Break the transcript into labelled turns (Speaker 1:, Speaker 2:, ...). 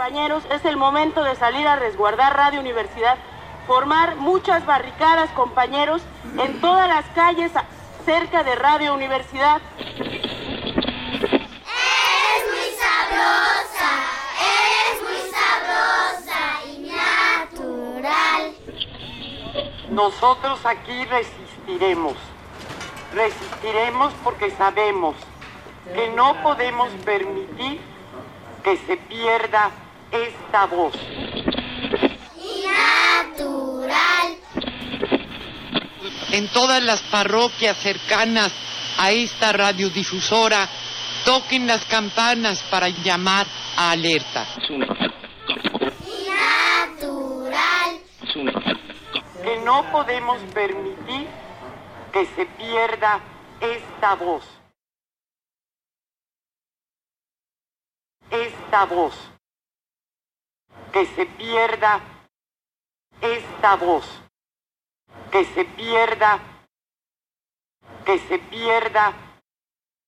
Speaker 1: compañeros, es el momento de salir a resguardar Radio Universidad, formar muchas barricadas, compañeros, en todas las calles cerca de Radio Universidad.
Speaker 2: Y natural.
Speaker 3: Nosotros aquí resistiremos. Resistiremos porque sabemos que no podemos permitir que se pierda esta voz.
Speaker 2: Y natural.
Speaker 3: En todas las parroquias cercanas a esta radiodifusora, toquen las campanas para llamar a alerta.
Speaker 2: Y natural.
Speaker 3: Que no podemos permitir que se pierda esta voz. Esta voz. Que se pierda esta voz. Que se pierda. Que se pierda